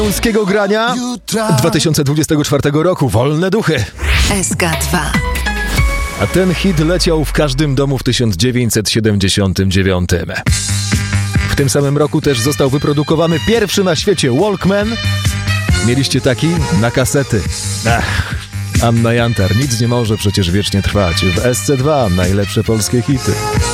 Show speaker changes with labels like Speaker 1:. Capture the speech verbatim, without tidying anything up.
Speaker 1: polskiego grania dwa tysiące dwudziestego czwartego roku. Wolne duchy.
Speaker 2: S K dwa.
Speaker 1: A ten hit leciał w każdym domu w tysiąc dziewięćset siedemdziesiątym dziewiątym. W tym samym roku też został wyprodukowany pierwszy na świecie Walkman. Mieliście taki? Na kasety. Ach, Anna Jantar, nic nie może przecież wiecznie trwać. W S C dwa najlepsze polskie hity.